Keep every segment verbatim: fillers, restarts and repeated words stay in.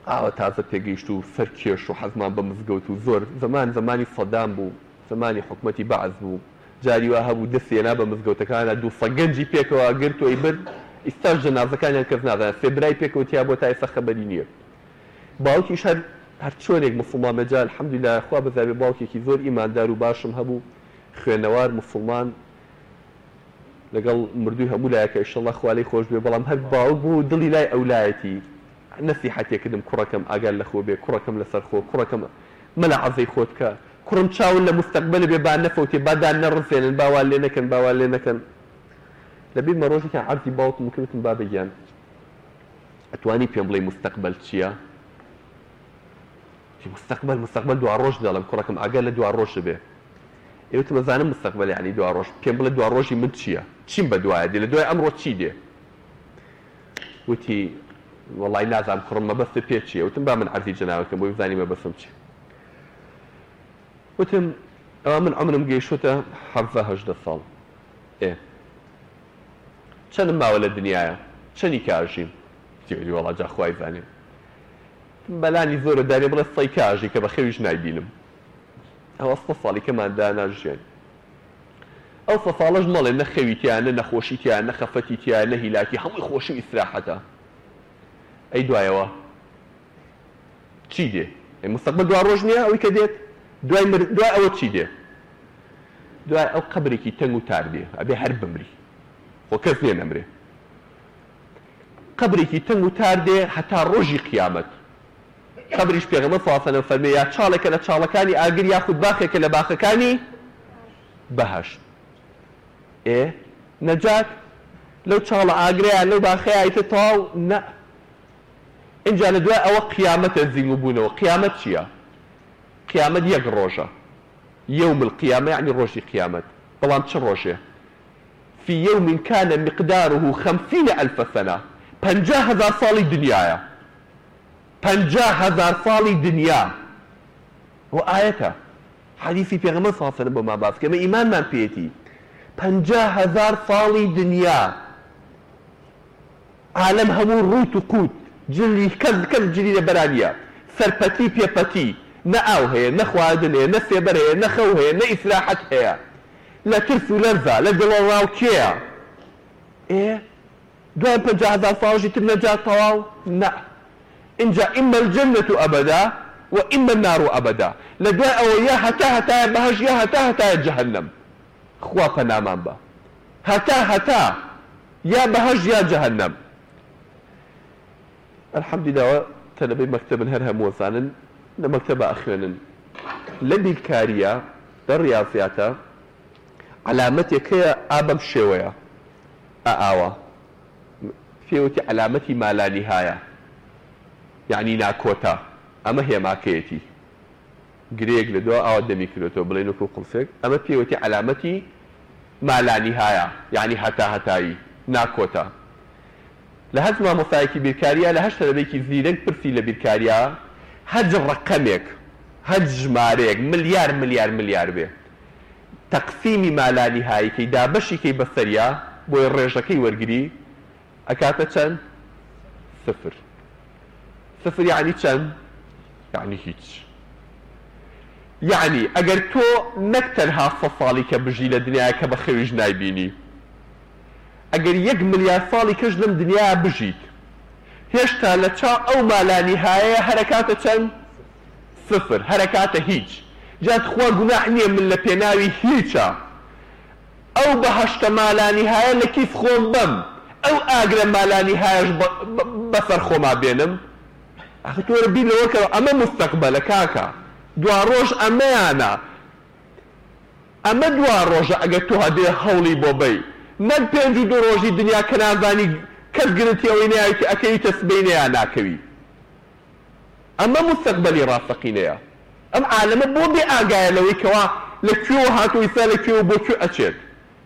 ئاوە تازە پێگەیشت و سەرکێش و حەزمان بە مزگەوت و زۆر زەمان زەمانی سەدام بوو، زەمانی حکومەتی بەعەز بوو، جاری وا هەبوو دەستێنا بە مزگەوتەکانە دوو سەگەنجی پێکەوە گرتۆی برد، ئێستاش جەنازەکانیان کەس نازانێت سێبرای پێکەوتیا بۆ تا ئێستا خەبەری نییە. باوکیش هەر هەر چۆنێک موسڵمان بێجا الحەمدولیللا خوا بەزاوێ باوکێکی زۆر ئیماندار و باشم هەبوو، خوێنەوار موسڵمان لەگەڵ مردووی هەموو لایەکە ئینشەڵڵا خوا لێی خۆش بێ، بەڵام هەر باوک بوو دڵی لای ئەولایەتی نەسیحەتێکردم کوڕەکەم ئاگال لە خۆ بێ، کوڕەکەم لەسەر خۆ، کوڕەکەم مەلا عەزەی خۆت کە، کوڕم چاون لە مستەقبەل بێ با نەفەوتێ با دان نەڕزێنن، باوا لێ نەکەن باوا لێ نەکەن. لەبیرمە ڕۆژێکیان عەرزی باوکم کردم با بەگیان ئەتوانی پێم بڵێ مستەقبەل چییە؟ مستەقبەل مستەقبەل دوا ڕۆژ دەڵێم کوڕەکەم ئاگال لە دوا ڕۆژ بێ. ئێوەتم ئەزانم مستەقبەل یعنی دوا ڕۆژ، پێم بڵێ دوا ڕۆژی من چییە؟ چیم بە دوایە دێ، لە دوای ئەمڕۆ چی دێ؟ وتی وەڵای نازانم کوڕم مەبەستە پێ چییە؟ وتم با من عەرزی جەنابەکەم بۆی بزانی مەبەستم چییە. وتم ئەوە من عەمرم گەیشتووەتە حەڤدە هەژدە ساڵ. ئێ چەندم ماوە لە دنیایە؟ چەندی کاژیم؟ تێوەری وەڵا جا خوای زانێ. بەلانی زۆرە دارێ بڵێ سەی کاژی کە بە خێویش نایبینم. ئەوە سە ساڵی کەماندا ناژیان. ئەو سە ساڵەش مەڵێ نە خەوی تیان، نە نەخۆشی تیان، نە خەفەتی تیان، نە هیلاکی، هەمووی خۆشی و ئیستراحەتە. ئەی دوایەوە چی دێ؟ ئەی مستەقبەل دوا ڕۆژ نییە ئەوەی کە دێت؟ دوای دوای ئەوە چی دێ؟ دوای ئەو قەبرێکی تەنگ و تار دێ، ئەبێ هەر بمری. خۆ کەس نێ نەمرێ. قەبرێکی تەنگ و تار دێ هەتا ڕۆژی قیامەت. قەبریش پێغەمبەر صلی الله علیه و سلم فەرمێ یا چاڵێکە لە چاڵەکانی ئاگر یاخود باخێکە لە باخەکانی بەهەشت. ئێ نەجات لەو چاڵە ئاگرەیە لەو باخەیە ئەیتە تەواو نە. اینجا لە دوای ئەوە قیامەتە زیندوو بوونەوە. قیامەت چییە؟ قیامەت یەک ڕۆژە. یوم القیامە یعنی ڕۆژی قیامەت. بەڵام چ ڕۆژێ؟ في يوم كان مقداره خمسين ألف سنة. پەنجا هەزار ساڵی دنیایە. پەنجا هەزار ساڵی دنیا. و ئایەتە حەدیثی پێغەمبەر صلی الله علیه و سلم بۆ ما باس کە ئێمە ئیمانمان پێێتی. پەنجا هەزار ساڵی دنیا. عالەم هەموو ڕوت و قوت، جلی کەس کەس جلی لە بەرانیە، سەرپەتی پێپەتی، نە ئاو هەیە، نە خواردن هەیە، نە سێبەر هەیە، نە خەو هەیە، نە ئیسراحەت هەیە، لە ترس و لەرزە، لە دڵەڕاو کێیە؟ ئێ دوای پەنجا هەزار ساڵژی تر نەجات تەواو؟ نە. اینجا ئیمە الجەنەة ئەبەدا و ئیمە النار ئەبەدا. لە دوای ئەوە یا هەتا هەتایە بەهەشت یا هەتا هەتایە جەهەنەم. خوا پەنامان بە. هەتا هەتا یا بەهەشت یا جەهەنەم. الحەمدولیللا تەلەبەی مەکتەبن هەر هەموو زانن لە مەکتەبە ئەخوێنن. لە بیرکاریە لە ڕیاضیاتە علامەتێک هەیە ئا بەم شێوەیە ئاوە پێوتی علامەتی مالانیهایە یعنی ناکۆتا. ئەمە هێماکەیەتی گرێک لە دو ئاوا دەمی کردێتەوە بڵێن وەکو قڵسێک. ئەمە پێوتی علامەتی مالانیهایە یعنی هەتا هەتایی ناکۆتا. لە هەر مامۆستایەکی بیرکاریە لە هەر تەلەبەیەکی زیرەک پرسی لە بیرکاریە هەج ڕەقەمێک هەج ژمارەیەک ملیار ملیار ملیار بێ تەقسیمی مالانیهایەکەی دابەشیکەی بەسەریە بۆی ڕێژەکەی وەرگری ئەکاتە چەند؟ سفر. سفر یعنی چەند؟ یعنی هیچ. یعنی ئەگەر تۆ نەک تەنها سە ساڵی کە بژی لە دنیاە کە بە خەویش نایبینی، ئەگەر یەک ملیار ساڵی کەش لەم دنیا بژیت هێشتا لە چا ئەو مالانیهایە هەرەکاتە چەند؟ سفر، هەرەکاتە هیچ. جات خوا گوناح نییە من لە پێناوی هیچە ئەو بەهەشتە مالانیهایە لە کیف خۆم بەم ئەو ئاگرە مالانیهایەش بەسەر خۆما بێنم. ئەخە تۆرە بیر لەوە کە ئەمە مستەقبەلە کاکە، دوا ڕۆژ ئەمەیانە. ئەمە دوا ڕۆژە ئەگەر تۆ هەدێ هەوڵی بۆ بەی، نەک پێنج و دوو ڕۆژی دنیا کە نازانی کەس گرنتی ئەوەی نایەتی ئەکەویتە سبەی نەیان ناکەوی. ئەمە مستەقبەلی ڕاستەقینەیە. ئەم عالەمە بۆ بێ ئاگایە لەوەی کەوا لەکوێوە هاتووە ئیسا لەکوێوە بۆ کوێ ئەچێت.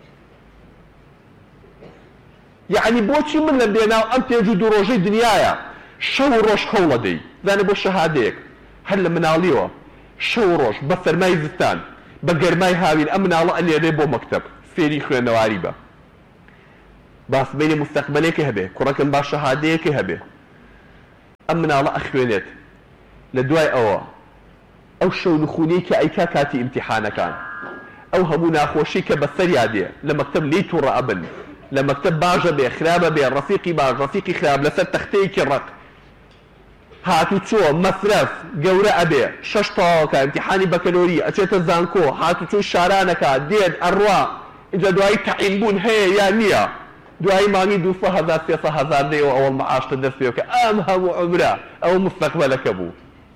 یعنی بۆچی من لە بێناو ئەم پێنج و دوو ڕۆژەی دنیایە شەو ڕۆژ هەوڵە دەی زانە بۆ شەهادەیەک هەر لە مناڵیەوە شەو ڕۆژ بە فەرمای زستان بە گەرمای هاوین ئەم مناڵە ئەلێرێ بۆ مەکتەب فێری خوێندنەواری بە باس بینی مستەقبەلێکی هەبێ کوڕەکەم باش شەهادەیەکی هەبێ ئەم مناڵە ئەخوێنێت لە دوای ئەوە ئەو شەو نخوونەی کە ئەیکا کاتی ئیمتیحانەکان ئەو هەموو ناخۆشی کە بەسەریا دێ لە مەکتەب لێی تووڕە ئەبن لە مەکتەب باشە بێ خراپە بێ ڕەفیقی باش ڕەفیقی خراپ لەسەر تەختەیەکی ڕق هاتو چۆ مەصرف گەورە ئەبێ شەش تەواوەکە ئیمتیحانی بەکەلۆری ئەچێتە زانکۆ هاتو چۆ شارانەکە دێت ئەڕوا اینجا دوایی تەعین بوون هەیە یان نییە دوایی مانگی دووسە هەزار سێسە هەزار دێەوە ئەوڵ مەعاشتە دەست پێوە کە ئەم هەموو عومرە ئەوە مستەقبەلەکە بوو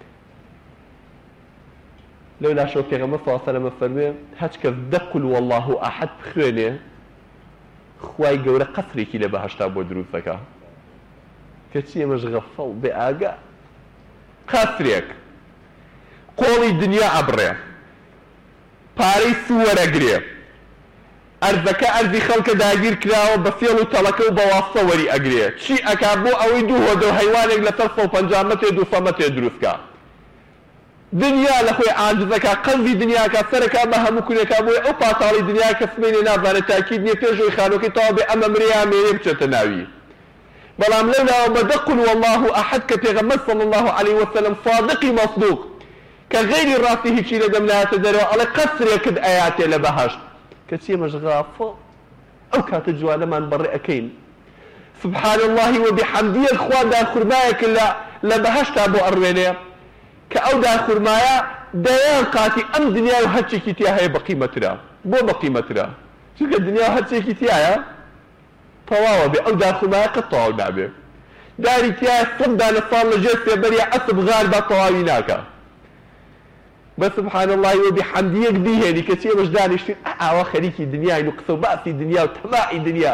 لەولا شەو پێغەمبەر صلی الله علیه و سلم فەرمێ هەچ کەس دەقل والله ئەحەد بخوێنێ خوای گەورە قەسرێکی لە بەهەشتا بۆ دروست دەکا کەچی ئێمەش غەفەڵ بێ ئاگا قەسرێک قۆڵی دنیا ئەبڕێ پارەی سووەرەگرێ ئەرزەکە ئەرزی خەڵکە داگیر کراوە بە فێڵ و تەڵەکە و بە واستە وەری ئەگرێ چی ئەکا بۆ ئەوەی دوو هۆدە و حەیوانێک لەسەر سەد و پەنجا مەترێ دووسە مەترێ دروستکە دنیا لە خۆی عاجزەکە قەزی دنیاکە سەرەکە بە هەموو کونێکە بۆی ئەو پاتاڵی دنیا کە سمێنێ نازانێت تاکید نییە پێشەوەی خانۆکەی تەواو بێ ئەمە مریا مێرێ بچێتە ناوی بەڵام لەولاوە بەدەقل والله ئەحەد کە پێغەمبەر صلی الله عليه وسلم صادقی مەصدوق کە غەیری ڕاستی هیچی لەدەم نایەتە دەرەوە ئەڵێ قەسرێکت ئەیاتێ لە بەهەشت کەچی ئێمەش غافڵ ئەو کاتە جوانەمان بەڕێ ئەەکەین سبحان الله وبحمدیە خوا داخورمایەک لە بەهەشتا بۆ ئەڕوێنێ کە ئەو داخورمایە دەیان قاتی ئەم دنیا و هەرچێکی تیا هەیە بەقیمەترا بۆ بەقیمەترا چونکە دنیا و هەرچێکی تایە تەواوە بێ ئەو داخورمایە قەت تەواو نابێ داری تایە سەد دانە ساڵ لەژێر سێبەریە ئەسب غار با تەواوی ناکە بە سبحان الله وبحمدیەک بیهێنی کەچی ئێمەش دانیشتین ئاوا خەریکی دنیای و قسە و باسی دنیا و تەماعی دنیا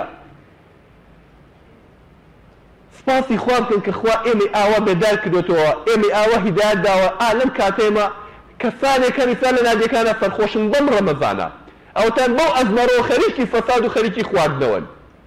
سپاسی خوا بکەن کە خوا ئێمەی ئاوا بێدار کردوێتەوە ئێمەی ئاوا هیدایەت داوە ئا لەم کاتێمە کەسانێکە میسال لە نادیەکانە سەرخۆشن بەم ڕەمەزانە ئەوتان بەو ئەزمەرەوە خەریکی فەساد و خەریکی خواردنەوەن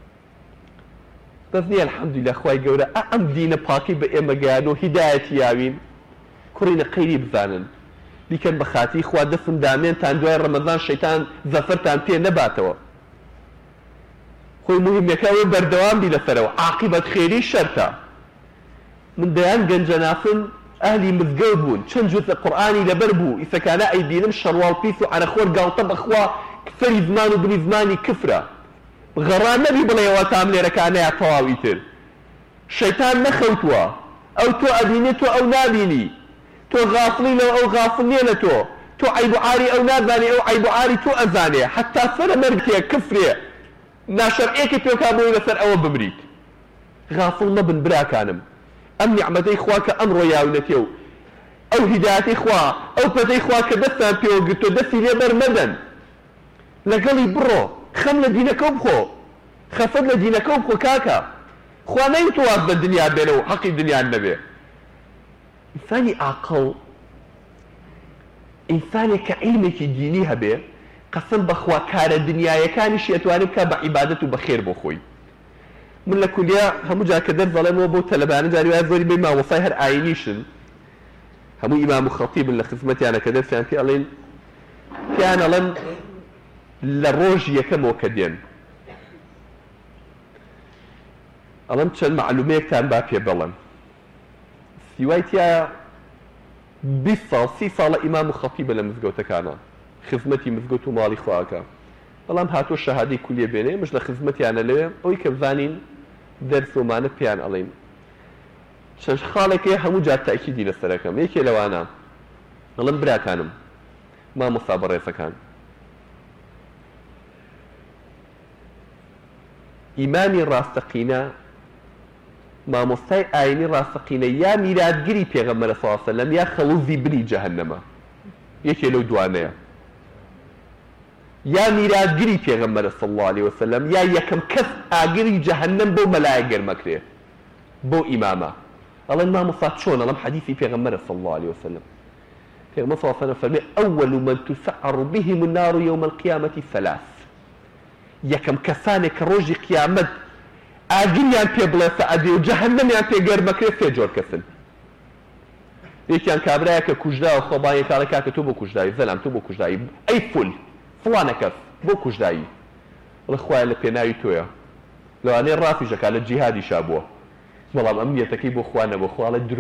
بەس نییە الحەمدولیلا خوای گەورە ئەم دینە پاکی بە ئێمە گەیاندۆ هیدایەتی یاوین کوڕینە قەیری بزانن بیکەن بە خاتی خوا دەستم دامێنتان دوای ڕەمەزان شەیتان زەفەرتان پێ نەباتەوە خۆی مهمەکەوە بەردەوام بی لەسەرەوە عاقبەت خێری شەرتە من دەیان گەنجەناسن ئەهلی مزگەوت بوون چەند جوزە قورئانی لەبەر بوو ئیسەکانە ئەیبینم شەڕواڵ پیس و عەرەخۆر گاڵتە بەخوا سەری زمان و بنی زمانی کفرە غەڕان نەبی بڵێەوە تام لێرەکانەیە تەواوی تر شەیتان نەخەوتووە ئەو تۆ ئەبینێت تۆ ئەو نابینی تۆ غافڵی لەو ئەو غافڵ نییە لە تۆ تۆ عەیب و عاری ئەو نازانی ئەو عەیب و عاری تۆ ئەزانێ حەتا سەرە مەرگێ کفرێ ناشەرعەیەکی پێکا بۆی لەسەر ئەوە بمریت غافڵ مەبن براکانم ئەم نیعمەتەی خوا کە ئەمڕۆ یاونەتێ و ئەو هیدایەتەی خوا ئەو پەتەی خوا کە دەستان پێوە گرتۆ دەستی لێبەر مەدەن لەگەڵی بڕۆ خەم لە دینەکە بخۆ خەفەت لە دینەکە بخۆ کاکە خوا نەیوتوە واز بە دنیا بێنەوە حەقی دنیا نەبێ ئینسانی عاقڵ ئینسانێک کە عیلمێکی دینی هەبێ قەسم بەخوا کارە دنیایەکانیشی ئەتوانێت بکات بە عیبادەت و بە خێر بۆ خۆی من لە کولیا هەموو جا کە دەرس دەڵێمەوە بۆ تەلەبانە جاری وایە زۆری بێ مامۆستای هەر ئاینیشن هەموو ئیمام و خەتیبن لە خزمەتیانە کە دەرسیان پێ ئەڵێن پێیان ئەڵێن لە ڕۆژی یەکەمەوە کە دێن ئەڵێم چەند معلومەیەکتان با پێ بەڵێن سیوای تایە بیست ساڵ سی ساڵە ئیمام و خەتیبە لە مزگەوتەکانە خزمەتی مزگەوت و ماڵی خواکە بەڵام هاتۆ شەهادەی کولیە بێنێ مش لە خزمەتیانە لەوێ ئەوەی کە بزانین دەرسۆمانە پێیان ئەڵێن چەند خاڵێکەیە هەموو جار تاکیدی لەسەرەکەم یەکێ لەوانە ئەڵێم براکانم مامۆستا بەڕێزەکان ئیمامی ڕاستەقینە مامۆستای ئاینی ڕاستەقینە یا میراتگیری پێغەمبەر صلی الله علیه وسلم یا خەڵوزی بنی جەهەنەمە یەکێ لەو دوانەیە یا میراتگیری پێغەمبەر صلی الله علیه وسلم یا یەکەم کەس ئاگری جەهەنەم بۆ مەلایە گەرمەکرێ بۆ ئیمامە ئەڵێن مامۆستا چۆن ئەڵێم حەدیثی پێغەمبەر صلی الله علیه وسلم پێغەمبەر صلی الله علیه وسلم فەرمێ ئەوەل من تسعر بهم النار يوم القيامة ثلاث یەکەم کەسانێک کە ڕۆژی قیامەت ئاگریان پێ بڵێ سەعەدێ و جەهەنەمیان پێ گەرمەکرێ سێ جۆر کەسن یەکیان کابرایە کە کوژداوە خۆبانی کاڵە کاکە تۆ بۆ کوژدایی زەلام تۆ بۆ کوژدایی ئەی فول فڵانە کەس بۆ کوژدایی بڵێ خوایە لە پێناوی تۆیە لەوانەیە ڕاستیشەکە لە جیهادیشا بووە بەڵام ئەم نیەتەکەی بۆ خوا نەبووە خوا